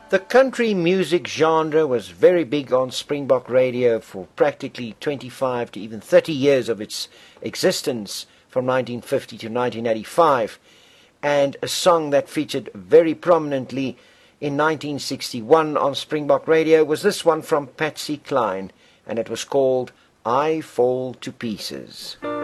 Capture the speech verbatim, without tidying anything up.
The country music genre was very big on Springbok Radio for practically twenty-five to even thirty years of its existence, from nineteen fifty to nineteen eighty-five, and a song that featured very prominently in nineteen sixty-one on Springbok Radio was this one from Patsy Cline, and it was called I Fall to Pieces.